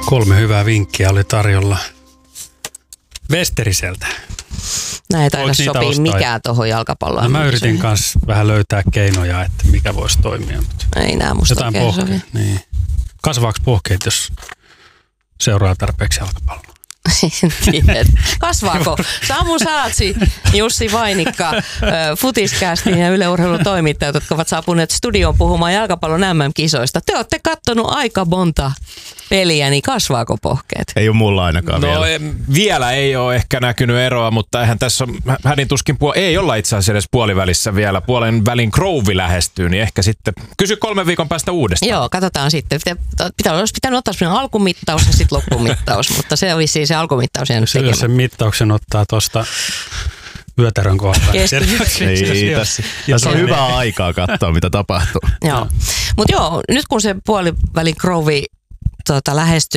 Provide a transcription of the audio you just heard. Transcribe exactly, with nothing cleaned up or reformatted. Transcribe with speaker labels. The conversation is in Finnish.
Speaker 1: Kolme hyvää vinkkiä oli tarjolla Westeriseltä.
Speaker 2: Näin ei taida sopii mikään tuohon jalkapalloon.
Speaker 1: No mä yritin kanssa vähän löytää keinoja, että mikä voisi toimia. Mutta
Speaker 2: ei nää musta
Speaker 1: jotain pohkeet, niin. Kasvaako pohkeet, jos seuraa tarpeeksi jalkapalloa?
Speaker 2: En tiedä. Kasvaako? Samu Saatsi, Jussi Vainikka, Futiscastin ja Yle Urheilun toimittajat, jotka ovat saapuneet studioon puhumaan jalkapallon M M-kisoista. Te olette kattonut aika monta peliä, niin kasvaako pohkeet?
Speaker 3: Ei ole mulla ainakaan
Speaker 4: no,
Speaker 3: vielä.
Speaker 4: Ei, vielä ei ole ehkä näkynyt eroa, mutta eihän tässä ole, hädin tuskin puol- ei olla itse asiassa edes puolivälissä vielä. Puolen välin Groove lähestyy, niin ehkä sitten kysy kolmen viikon päästä uudestaan.
Speaker 2: Joo, katsotaan sitten. Pitää, olisi pitänyt ottaa sellainen alkumittaus ja sitten loppumittaus, mutta se on vissiin se alkumittaus jäänyt
Speaker 1: se, jos sen mittauksen ottaa tuosta vyötärön kohdalta.
Speaker 3: Ei, tässä, tässä on hyvää aikaa katsoa, mitä tapahtuu.
Speaker 2: Joo, mutta joo, nyt kun se puolivälin Groove tuota, lähestyy,